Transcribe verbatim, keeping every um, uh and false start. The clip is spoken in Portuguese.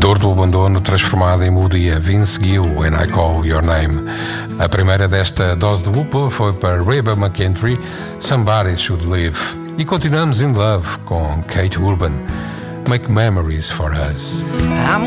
Dor do abandono transformada em melodia. Vince Gill, When I Call Your Name. A primeira desta dose de dupla foi para Reba McEntry, Somebody Should Live. E continuamos in love com Kate Urban, Make Memories for Us.